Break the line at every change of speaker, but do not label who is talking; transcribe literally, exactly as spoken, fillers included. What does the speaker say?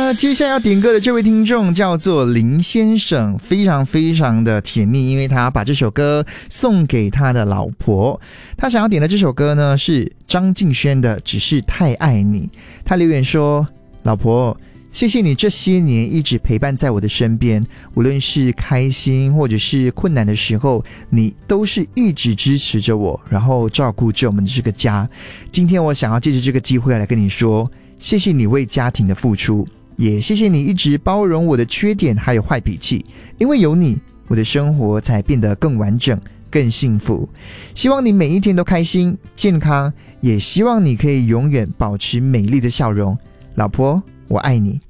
呢，接下来要点歌的这位听众叫做林先生，非常非常的甜蜜，因为他把这首歌送给他的老婆。他想要点的这首歌呢是张敬轩的《只是太爱你》。他留言说，老婆，谢谢你这些年一直陪伴在我的身边，无论是开心或者是困难的时候，你都是一直支持着我，然后照顾着我们这个家。今天我想要借着这个机会来跟你说，谢谢你为家庭的付出，也谢谢你一直包容我的缺点还有坏脾气，因为有你，我的生活才变得更完整更幸福。希望你每一天都开心健康，也希望你可以永远保持美丽的笑容。老婆，我爱你。